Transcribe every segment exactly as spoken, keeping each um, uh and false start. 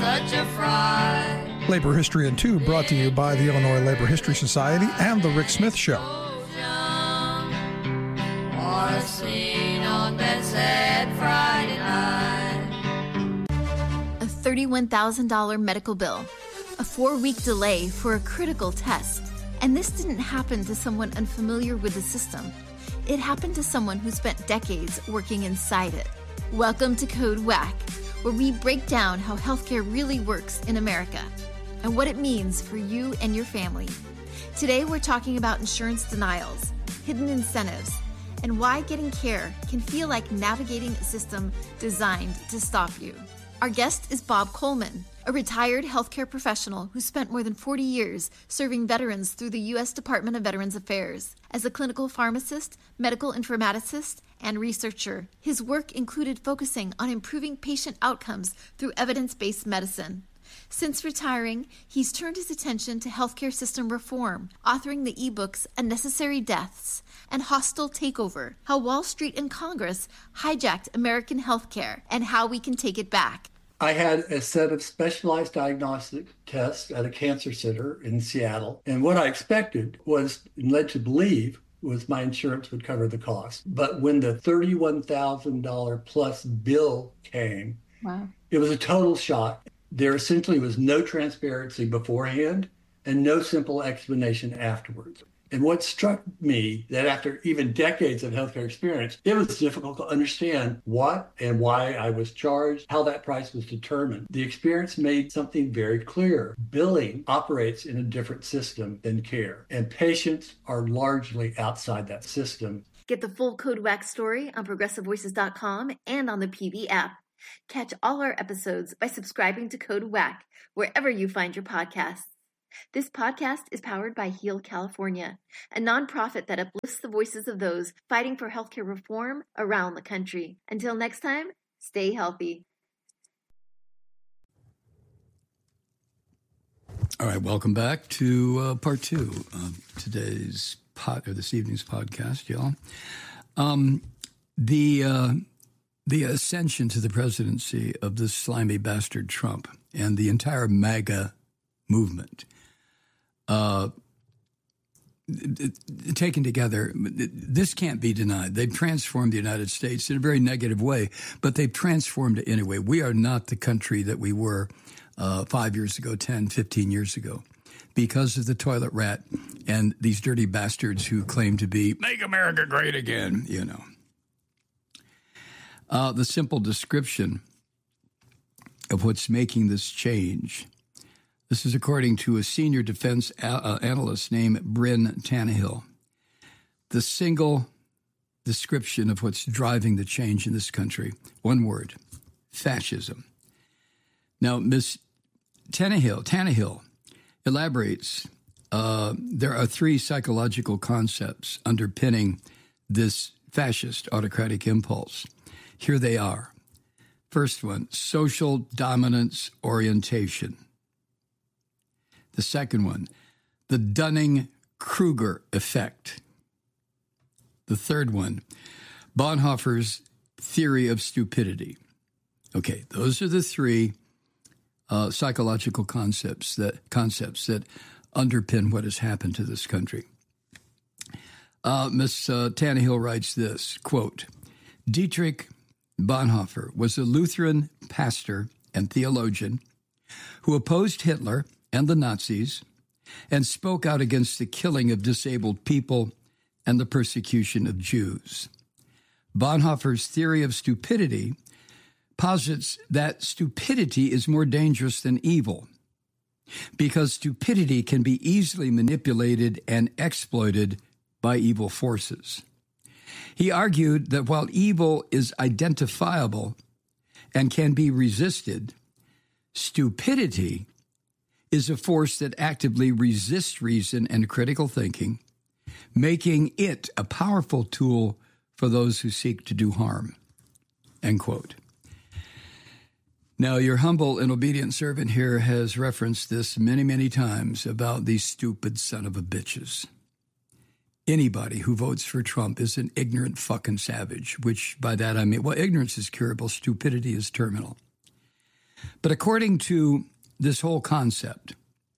such a fright. Labor History in Two, brought to you by the Illinois Labor History Society and The Rick Smith Show. Or seen on that sad Friday night. A thirty-one thousand dollars medical bill, a four-week delay for a critical test. And this didn't happen to someone unfamiliar with the system. It happened to someone who spent decades working inside it. Welcome to Code Whack, where we break down how healthcare really works in America and what it means for you and your family. Today, we're talking about insurance denials, hidden incentives, and why getting care can feel like navigating a system designed to stop you. Our guest is Bob Coleman, a retired healthcare professional who spent more than forty years serving veterans through the U S Department of Veterans Affairs. As a clinical pharmacist, medical informaticist, and researcher, his work included focusing on improving patient outcomes through evidence-based medicine. Since retiring, he's turned his attention to healthcare system reform, authoring the ebooks Unnecessary Deaths and Hostile Takeover, How Wall Street and Congress Hijacked American Healthcare and How We Can Take It Back. I had a set of specialized diagnostic tests at a cancer center in Seattle. And what I expected was, and led to believe, was my insurance would cover the cost. But when the thirty-one thousand dollars plus bill came, wow, it was a total shock. There essentially was no transparency beforehand and no simple explanation afterwards. And what struck me, that after even decades of healthcare experience, it was difficult to understand what and why I was charged, how that price was determined. The experience made something very clear. Billing operates in a different system than care, and patients are largely outside that system. Get the full Code Whack story on progressive voices dot com and on the P V app. Catch all our episodes by subscribing to Code Whack wherever you find your podcasts. This podcast is powered by Heal California, a nonprofit that uplifts the voices of those fighting for healthcare reform around the country. Until next time, stay healthy. All right, welcome back to uh, part two of today's pod, or this evening's podcast, y'all. Um, the uh, the ascension to the presidency of this slimy bastard Trump and the entire MAGA movement. Uh, taken together, this can't be denied. They've transformed the United States in a very negative way, but they've transformed it anyway. We are not the country that we were uh, five years ago, ten, fifteen years ago, because of the toilet rat and these dirty bastards who claim to be, make America great again, you know. Uh, the simple description of what's making this change. This is according to a senior defense a- uh, analyst named Bryn Tannehill. The single description of what's driving the change in this country, one word, fascism. Now, Miz Tannehill, Tannehill elaborates, uh, there are three psychological concepts underpinning this fascist autocratic impulse. Here they are. First one, social dominance orientation. The second one, the Dunning-Kruger effect. The third one, Bonhoeffer's theory of stupidity. Okay, those are the three uh, psychological concepts that concepts that underpin what has happened to this country. Uh, Miz Uh, Tannehill writes this, quote, Dietrich Bonhoeffer was a Lutheran pastor and theologian who opposed Hitler and the Nazis, and spoke out against the killing of disabled people and the persecution of Jews. Bonhoeffer's theory of stupidity posits that stupidity is more dangerous than evil, because stupidity can be easily manipulated and exploited by evil forces. He argued that while evil is identifiable and can be resisted, stupidity is a force that actively resists reason and critical thinking, making it a powerful tool for those who seek to do harm, end quote. Now, your humble and obedient servant here has referenced this many, many times about these stupid son of a bitches. Anybody who votes for Trump is an ignorant fucking savage, which by that I mean, well, ignorance is curable, stupidity is terminal. But according to this whole concept,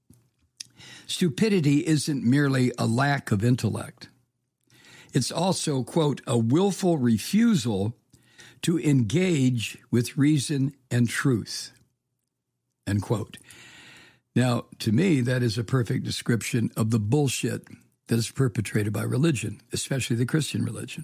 stupidity isn't merely a lack of intellect. It's also, quote, a willful refusal to engage with reason and truth, end quote. Now, to me, that is a perfect description of the bullshit that is perpetrated by religion, especially the Christian religion.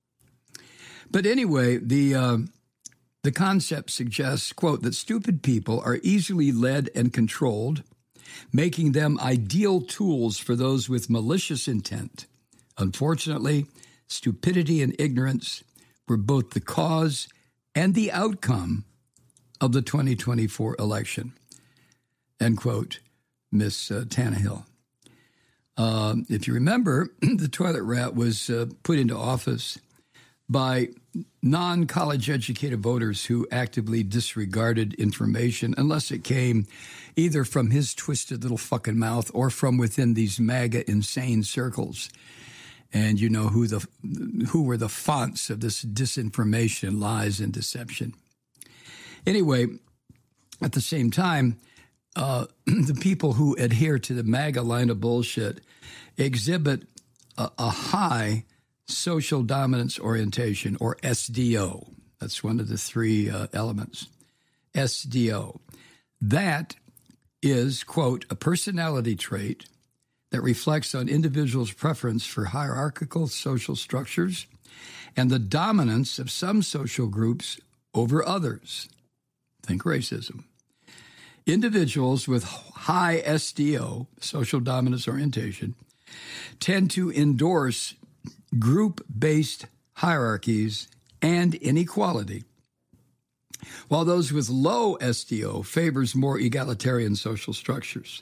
But anyway, the uh, the concept suggests, quote, that stupid people are easily led and controlled, making them ideal tools for those with malicious intent. Unfortunately, stupidity and ignorance were both the cause and the outcome of the twenty twenty-four election, end quote, Miss Uh, Tannehill. Uh, if you remember, the toilet rat was uh, put into office by non-college educated voters who actively disregarded information unless it came either from his twisted little fucking mouth or from within these MAGA insane circles. And you know who the who were the fonts of this disinformation, lies, and deception. Anyway, at the same time, uh, the people who adhere to the MAGA line of bullshit exhibit a, a high social dominance orientation, or S D O. That's one of the three uh, elements. S D O. That is, quote, a personality trait that reflects on individuals' preference for hierarchical social structures and the dominance of some social groups over others. Think racism. Individuals with high S D O, social dominance orientation, tend to endorse group-based hierarchies and inequality, while those with low S D O favors more egalitarian social structures.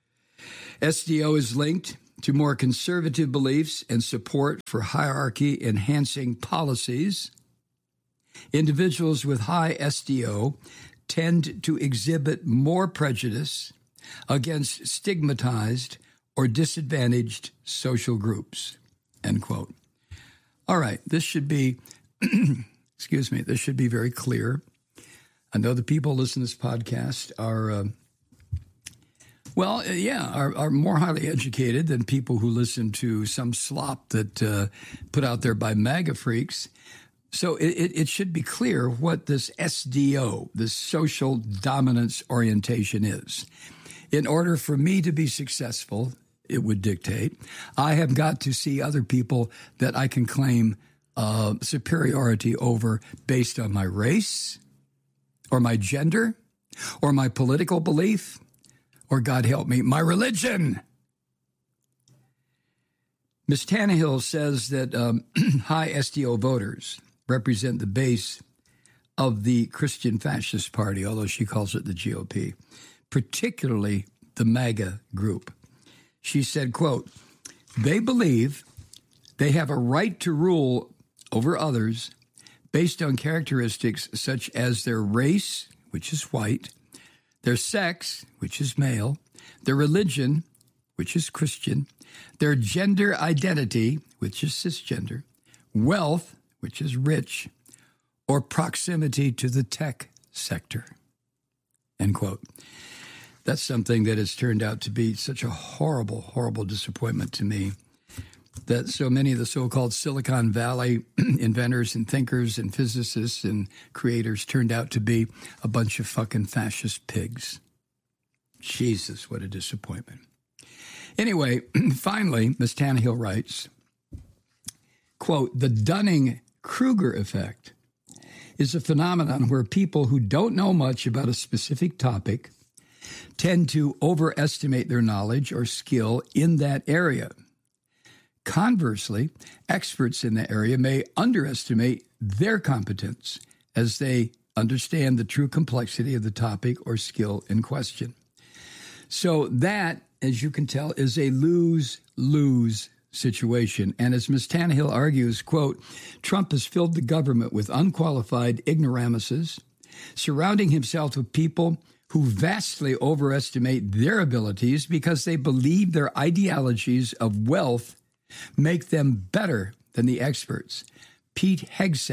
S D O is linked to more conservative beliefs and support for hierarchy-enhancing policies. Individuals with high S D O tend to exhibit more prejudice against stigmatized or disadvantaged social groups, end quote. All right, this should be, excuse me, this should be very clear. I know the people listening to this podcast are, uh, well, yeah, are, are more highly educated than people who listen to some slop that uh, put out there by MAGA freaks. So it, it should be clear what this S D O, this social dominance orientation, is. In order for me to be successful, it would dictate, I have got to see other people that I can claim uh, superiority over based on my race or my gender or my political belief or, God help me, my religion. Miz Tannehill says that um, high S D O voters represent the base of the Christian Fascist Party, although she calls it the G O P, particularly the MAGA group. She said, quote, they believe they have a right to rule over others based on characteristics such as their race, which is white, their sex, which is male, their religion, which is Christian, their gender identity, which is cisgender, wealth, which is rich, or proximity to the tech sector, end quote. That's something that has turned out to be such a horrible, horrible disappointment to me, that so many of the so-called Silicon Valley inventors and thinkers and physicists and creators turned out to be a bunch of fucking fascist pigs. Jesus, what a disappointment. Anyway, finally, Miz Tannehill writes, quote, the Dunning-Kruger effect is a phenomenon where people who don't know much about a specific topic tend to overestimate their knowledge or skill in that area. Conversely, experts in the area may underestimate their competence as they understand the true complexity of the topic or skill in question. So that, as you can tell, is a lose-lose situation. And as Miz Tannehill argues, quote, Trump has filled the government with unqualified ignoramuses, surrounding himself with people who vastly overestimate their abilities because they believe their ideologies of wealth make them better than the experts. Pete Hegseth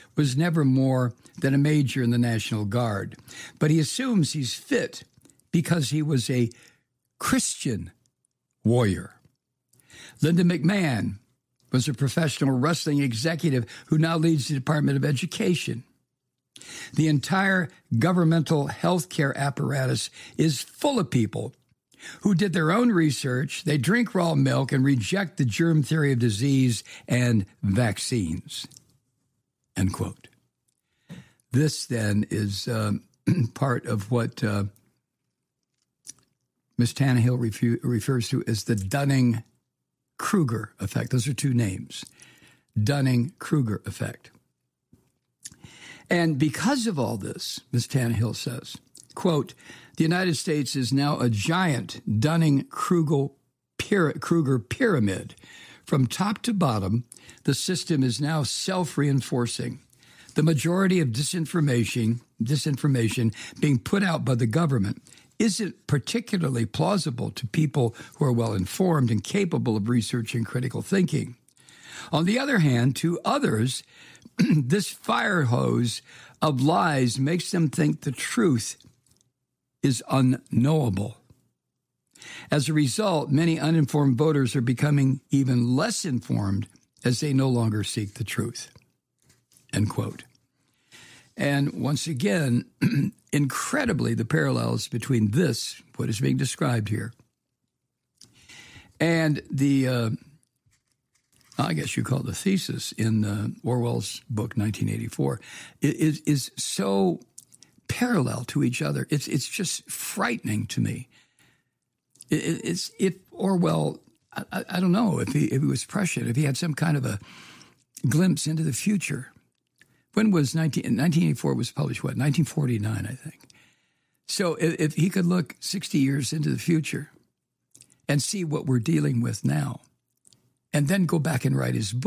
was never more than a major in the National Guard, but he assumes he's fit because he was a Christian warrior. Linda McMahon was a professional wrestling executive who now leads the Department of Education. The entire governmental healthcare apparatus is full of people who did their own research, they drink raw milk, and reject the germ theory of disease and vaccines. End quote. This, then, is um, part of what uh, Miz Tannehill refu- refers to as the Dunning-Kruger effect. Those are two names. Dunning-Kruger effect. And because of all this, Miz Tannehill says, quote, the United States is now a giant Dunning-Kruger pyramid. From top to bottom, the system is now self-reinforcing. The majority of disinformation, disinformation being put out by the government isn't particularly plausible to people who are well-informed and capable of research and critical thinking. On the other hand, to others, this fire hose of lies makes them think the truth is unknowable. As a result, many uninformed voters are becoming even less informed as they no longer seek the truth. End quote. And once again, incredibly, the parallels between this, what is being described here, and the, uh, I guess you call it the thesis in uh, Orwell's book, nineteen eighty-four, is, is so parallel to each other. It's it's just frightening to me. It, it's if Orwell, I, I don't know, if he, if he was prescient, if he had some kind of a glimpse into the future. When was nineteen, nineteen eighty-four was published, what, nineteen forty-nine, I think. So if, if he could look sixty years into the future and see what we're dealing with now, and then go back and write his book,